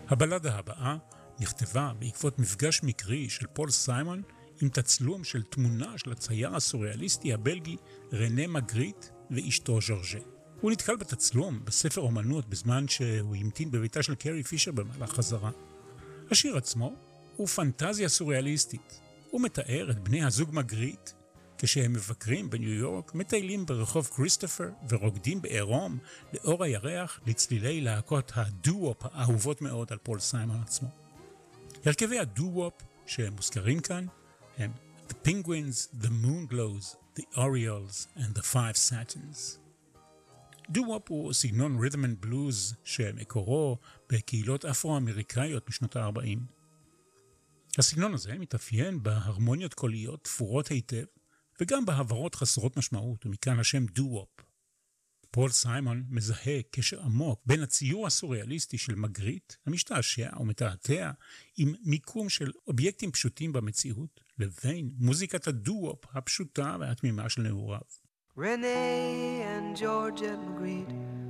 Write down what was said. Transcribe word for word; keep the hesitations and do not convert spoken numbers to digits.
הבלדה הבאה נכתבה בעקבות מפגש מקרי של פול סיימון עם תצלום של תמונה של הצייר הסוריאליסטי הבלגי רנה מגריט ואשתו ז'ורג'ה. הוא נתקל בתצלום בספר אומנות בזמן שהוא המתין בביתה של קרי פישר במהלך חזרה. השיר עצמו הוא פנטזיה סוריאליסטית. הוא מתאר את בני הזוג מגריט כשהם מבקרים בניו יורק, מטיילים ברחוב כריסטופר ורוקדים בעירום לאור הירח לצלילי להקות הדו-וופ האהובות מאוד על פול סיימון עצמו. הרכבי הדו-וופ שמוזכרים כאן הם The Penguins, The Moonglows, The Orioles and The Five Satins. דו-וופ הוא סגנון רית'ם אנד בלוז שמקורו בקהילות אפרו-אמריקאיות בשנות ה-ארבעים. הסגנון הזה מתאפיין בהרמוניות קוליות תפורות היטב וגם בהברות חסרות משמעות, ומכאן השם דו-וופ. פול סיימון מזהה קשר עמוק בין הציור הסוריאליסטי של מגריט, המשתעשע ומתעתע עם מיקום של אובייקטים פשוטים במציאות, לבין מוזיקת הדו-וופ הפשוטה והתמימה של נעוריו. Renee and Georgia Magritte